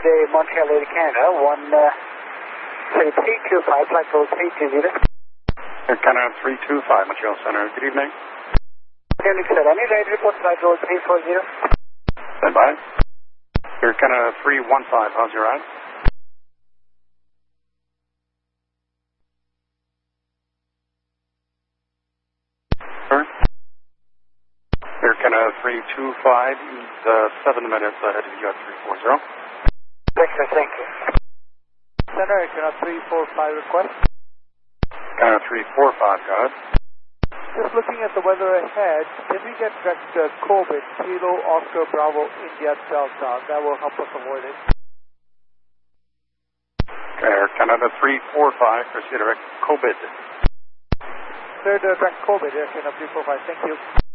Day, Montreal, Lady Canada, 325, flight level 320. Air Canada 325, Montreal Center. Good evening. Good evening, sir. Any ready report, flight level 340? Stand by. Air Canada 315, how's your ride? Sir? Air Canada 325, 7 minutes ahead of you at 340. Victor, thank you. Center, Air Canada 345 request. Canada 345, go ahead. Just looking at the weather ahead, can we get direct Corbett, Kilo, Oscar, Bravo, India, Delta? That will help us avoid it. Air Canada 345, proceed direct Corbett. Third direct Corbett, Air Canada 345, thank you.